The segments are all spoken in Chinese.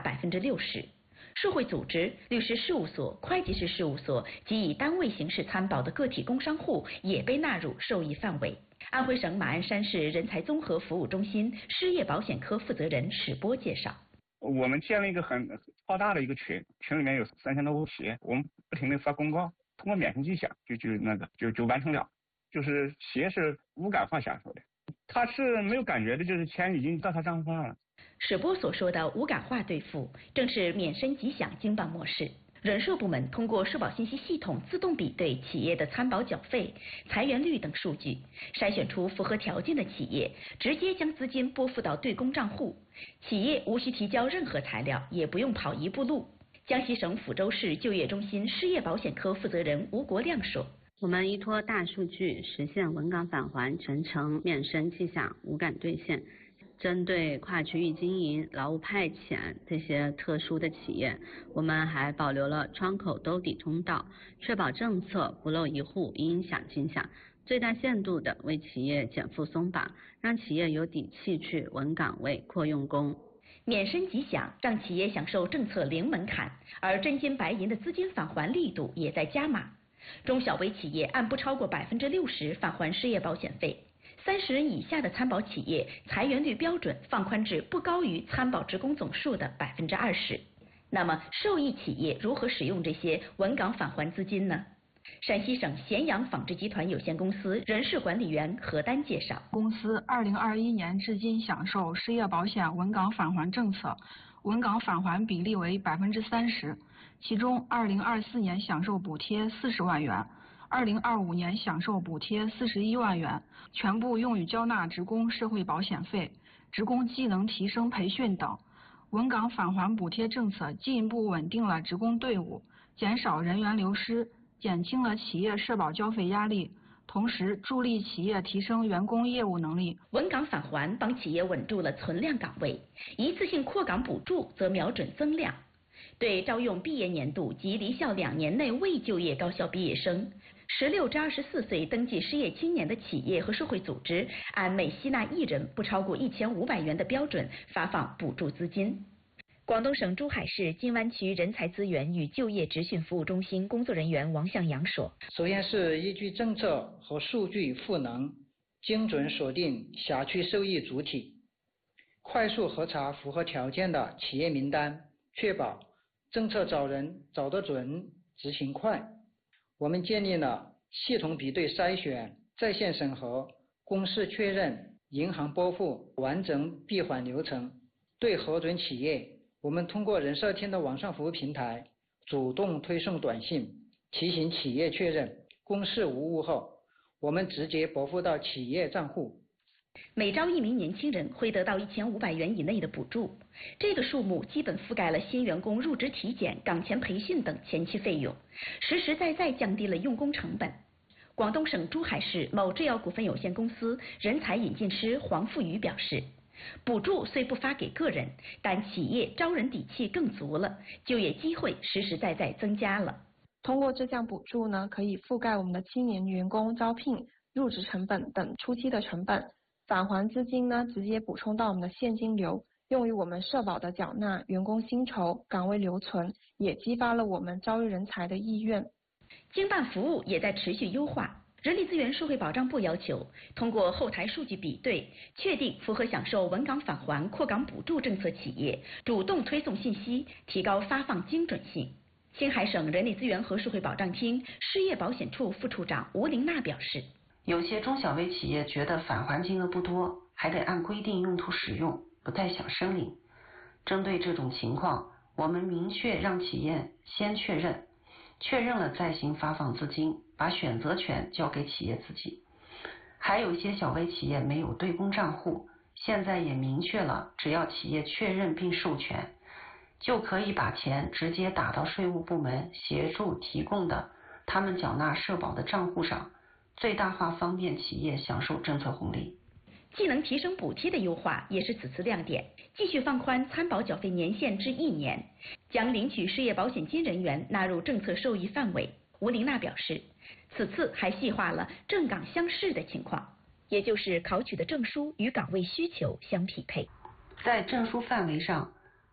达60%。社会组织、律师事务所、会计师事务所及以单位形式参保的个体工商户也被纳入受益范围。安徽省马鞍山市人才综合服务中心失业保险科负责人史波介绍。 我们建了一个很浩大的一个群里面有3000多户企业，我们不停的发公告，通过免申迹象就完成了，就是企业是无感化享受的，他是没有感觉的，就是钱已经到他账户上了。 史波所说的无感化兑付，正是免申即享经办模式。人社部门通过社保信息系统自动比对企业的参保缴费、裁员率等数据，筛选出符合条件的企业，直接将资金拨付到对公账户，企业无需提交任何材料，也不用跑一步路。江西省抚州市就业中心失业保险科负责人吴国亮说：“ 我们依托大数据，实现稳岗返还全程免申即享无感兑现。针对跨区域经营、劳务派遣这些特殊的企业，我们还保留了窗口兜底通道，确保政策不漏一户，应享尽享，最大限度的为企业减负松绑，让企业有底气去稳岗位、扩用工。 免申即享让企业享受政策零门槛，而真金白银的资金返还力度也在加码。中小微企业按不超过60%返还失业保险费。30人以下的参保企业裁员率标准放宽至不高于参保职工总数的20%。那么，受益企业如何使用这些稳岗返还资金呢？陕西省咸阳纺织集团有限公司人事管理员何丹介绍， 公司2021年至今享受失业保险稳岗返还政策，稳岗返还比例为30%，其中2024年享受补贴40万元。2025年享受补贴41万元，全部用于交纳职工社会保险费、职工技能提升培训等。稳岗返还补贴政策进一步稳定了职工队伍，减少人员流失，减轻了企业社保交费压力，同时助力企业提升员工业务能力。 稳岗返还帮企业稳住了存量岗位，一次性扩岗补助则瞄准增量。对招用毕业年度及离校2年内未就业高校毕业生，16至24岁登记失业青年的企业和社会组织，按每吸纳1人不超过1500元的标准发放补助资金。广东省珠海市金湾区人才资源与就业职训服务中心工作人员王向阳说：“ 首先是依据政策和数据赋能，精准锁定辖区受益主体，快速核查符合条件的企业名单，确保政策找人找得准，执行快。我们建立了系统比对筛选、在线审核、公示确认、银行拨付完整闭环流程。对核准企业，我们通过人社厅的网上服务平台主动推送短信，提醒企业确认，公示无误后，我们直接拨付到企业账户。 每招1名年轻人会得到1500元以内的补助，这个数目基本覆盖了新员工入职体检、岗前培训等前期费用，实实在在降低了用工成本。广东省珠海市某制药股份有限公司人才引进师黄富宇表示，补助虽不发给个人，但企业招人底气更足了，就业机会实实在在增加了。 通过这项补助呢，可以覆盖我们的青年员工招聘、入职成本等初期的成本。返还资金呢，直接补充到我们的现金流，用于我们社保的缴纳、员工薪酬、岗位留存，也激发了我们招育人才的意愿。 经办服务也在持续优化。人力资源社会保障部要求，通过后台数据比对，确定符合享受稳岗返还、扩岗补助政策企业，主动推送信息，提高发放精准性。青海省人力资源和社会保障厅失业保险处副处长吴玲娜表示， 有些中小微企业觉得返还金额不多，还得按规定用途使用，不太想申领。针对这种情况，我们明确让企业先确认了再行发放资金，把选择权交给企业自己。还有一些小微企业没有对公账户，现在也明确了，只要企业确认并授权，就可以把钱直接打到税务部门协助提供的他们缴纳社保的账户上，最大化方便企业享受政策红利。 技能提升补贴的优化也是此次亮点，继续放宽参保缴费年限至1年，将领取失业保险金人员纳入政策受益范围。吴玲娜表示，此次还细化了正岗相适的情况，也就是考取的证书与岗位需求相匹配。 在证书范围上，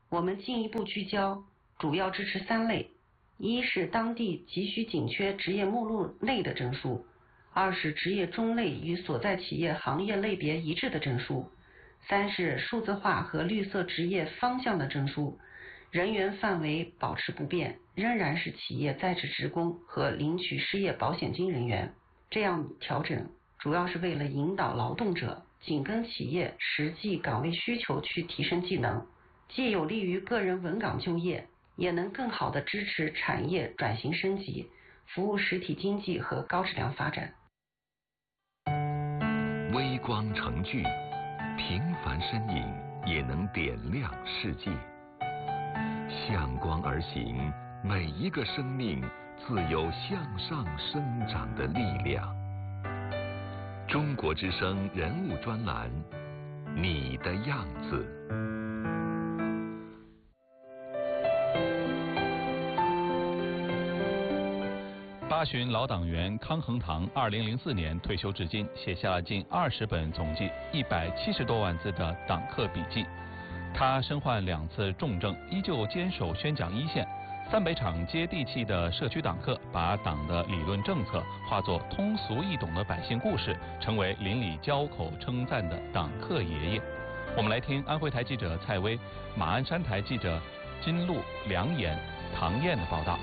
我们进一步聚焦，主要支持3类：一是当地急需紧缺职业目录类的证书；2是职业中类与所在企业行业类别一致的证书；3是数字化和绿色职业方向的证书。人员范围保持不变，仍然是企业在职职工和领取失业保险金人员。这样调整主要是为了引导劳动者紧跟企业实际岗位需求去提升技能，既有利于个人稳岗就业，也能更好地支持产业转型升级，服务实体经济和高质量发展。 微光成炬，平凡身影也能点亮世界。向光而行，每一个生命自有向上生长的力量。中国之声人物专栏，你的样子。 八旬老党员康恒堂2004年退休至今，写下了近20本总计170多万字的党课笔记。他身患2次重症，依旧坚守宣讲一线。3百场接地气的社区党课，把党的理论政策化作通俗易懂的百姓故事，成为邻里交口称赞的党课爷爷。我们来听安徽台记者蔡薇、马鞍山台记者金路、梁岩、唐燕的报道。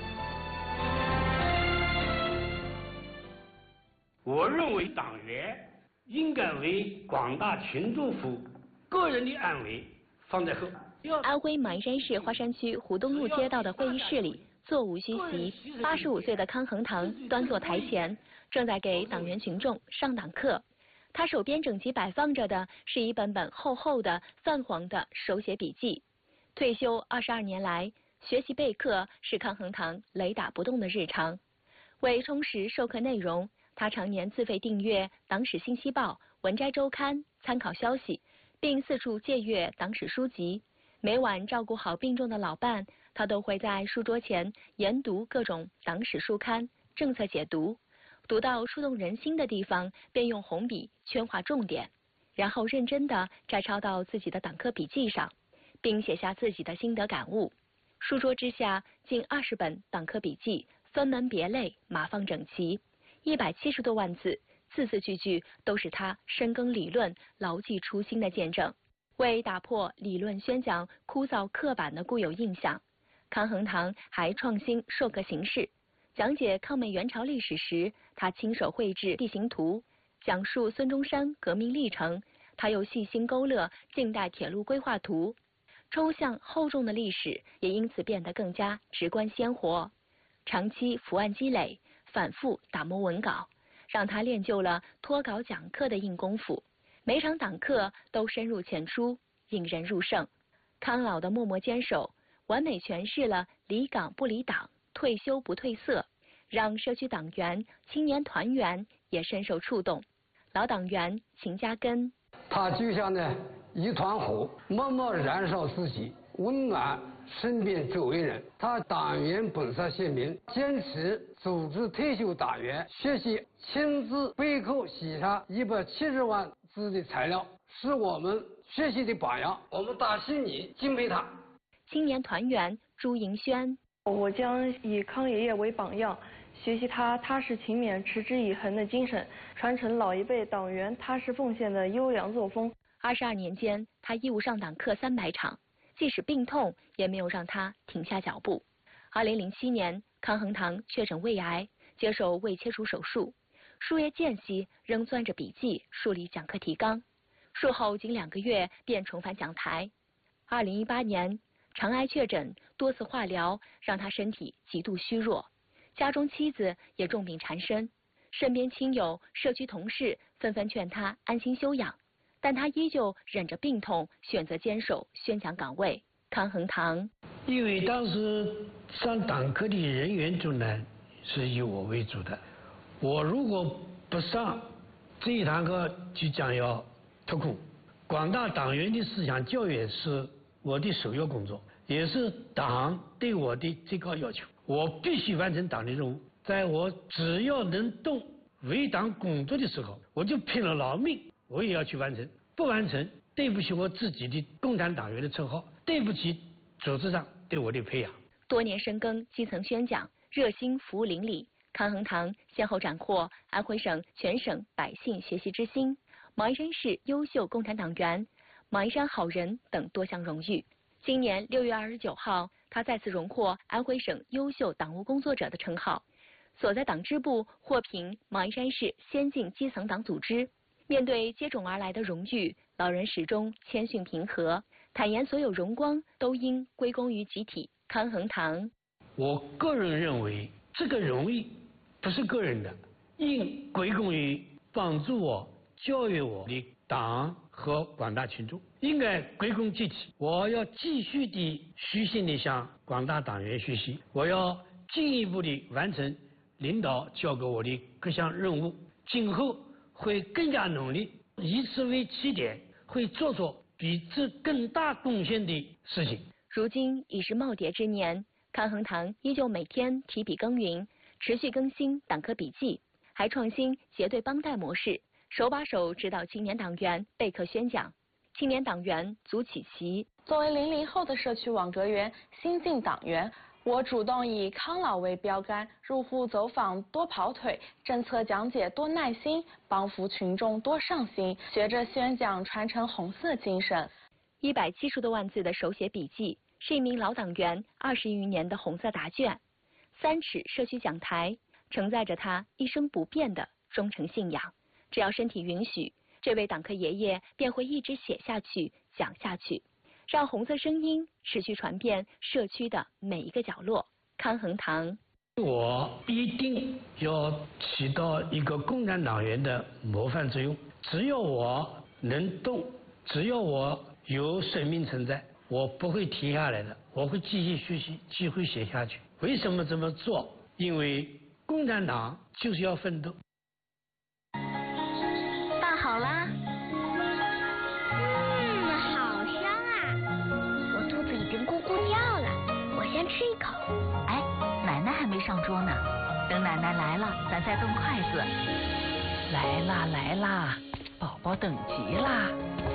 我认为党员应该为广大群众服务，个人的安危放在后。 安徽马鞍山市花山区湖东路街道的会议室里，座无虚席，85岁的康恒堂端坐台前，正在给党员群众上党课。他手边整齐摆放着的是一本本厚厚的泛黄的手写笔记。退休22年来，学习备课是康恒堂雷打不动的日常。为充实授课内容，他常年自费订阅《党史信息报》《文摘周刊》参考消息，并四处借阅党史书籍。每晚照顾好病重的老伴，他都会在书桌前研读各种党史书刊、政策解读，读到触动人心的地方，便用红笔圈划重点，然后认真地摘抄到自己的党课笔记上，并写下自己的心得感悟。书桌之下近20本党课笔记，分门别类，码放整齐，170多万字，字字句句都是他深耕理论、牢记初心的见证。为打破理论宣讲枯燥刻板的固有印象，康恒堂还创新授课形式。讲解抗美援朝历史时，他亲手绘制地形图；讲述孙中山革命历程，他又细心勾勒近代铁路规划图。抽象厚重的历史也因此变得更加直观鲜活。长期伏案积累，反复打磨文稿，让他练就了脱稿讲课的硬功夫。每场党课都深入浅出，引人入胜。康老的默默坚守，完美诠释了离岗不离党，退休不褪色，让社区党员、青年团员也深受触动。老党员秦家根， 他就像一团火，默默燃烧自己，温暖身边周围人。他党员本色鲜明，坚持组织退休党员学习，亲自备课写下170万字的材料，是我们学习的榜样。我们打心里敬佩他。 青年团员朱迎轩， 我将以康爷爷为榜样，学习他踏实勤勉、持之以恒的精神，传承老一辈党员踏实奉献的优良作风。 22年间，他义务上党课300场，即使病痛也没有让他停下脚步。2007年，康恒堂确诊胃癌，接受胃切除手术。数月间隙，仍攥着笔记梳理讲课提纲。术后仅2个月便重返讲台。2018年，肠癌确诊，多次化疗让他身体极度虚弱，家中妻子也重病缠身，身边亲友、社区同事纷纷劝他安心休养，但他依旧忍着病痛，选择坚守宣讲岗位。康恒堂， 因为当时上党课的人员中呢，是以我为主的。我如果不上这一堂课，就将要脱裤。广大党员的思想教育是我的首要工作，也是党对我的最高要求。我必须完成党的任务，在我只要能动为党工作的时候，我就拼了老命，我也要去完成。不完成，对不起我自己的共产党员的称号，对不起组织上对我的培养。 多年深耕基层宣讲，热心服务邻里，康恒堂先后斩获安徽省全省百姓学习之星、毛鞍山市优秀共产党员、毛鞍山好人等多项荣誉。今年6月29号，他再次荣获安徽省优秀党务工作者的称号，所在党支部获评毛鞍山市先进基层党组织。面对接踵而来的荣誉，老人始终谦逊平和，坦言所有荣光都应归功于集体康恒堂。 我个人认为，这个荣誉不是个人的，应归功于帮助我、教育我的党和广大群众，应该归功集体。我要继续的虚心的向广大党员学习，我要进一步的完成领导交给我的各项任务，今后会更加努力，以此为起点，会做出比这更大贡献的事情。 如今已是耄耋之年，康恒堂依旧每天提笔耕耘，持续更新党课笔记，还创新结对帮带模式，手把手指导青年党员备课宣讲，青年党员组起席。 作为00后的社区网格员、新进党员，我主动以康老为标杆，入户走访多跑腿，政策讲解多耐心，帮扶群众多上心，学着宣讲传承红色精神。 170多万字的手写笔记，是一名老党员20余年的红色答卷，3尺社区讲台，承载着他一生不变的忠诚信仰。只要身体允许，这位党课爷爷便会一直写下去、讲下去，让红色声音持续传遍社区的每一个角落。康恒堂， 我一定要起到一个共产党员的模范作用。只要我能动，只要我有生命存在，我不会停下来的，我会继续学习，继续写下去。为什么这么做？因为共产党就是要奋斗。 饭好啦。好香啊！我肚子已经咕咕叫了，我先吃一口。 哎，奶奶还没上桌呢，等奶奶来了，咱再动筷子。来啦来啦，宝宝等急啦。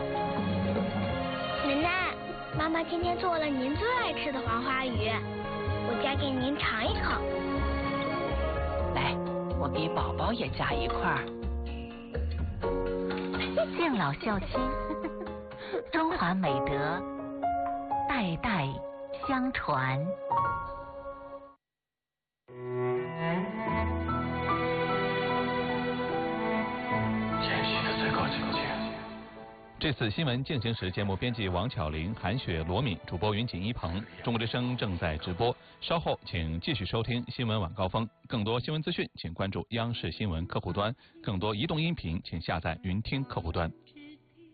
奶奶，妈妈今天做了您最爱吃的黄花鱼，我夹给您尝一口。 来，我给宝宝也夹一块。敬老孝亲，中华美德代代相传。 谦虚的最高境界。这次新闻进行时节目编辑王巧玲、韩雪、罗敏，主播云锦一鹏。中国之声正在直播，稍后请继续收听新闻晚高峰。更多新闻资讯，请关注央视新闻客户端；更多移动音频，请下载云听客户端。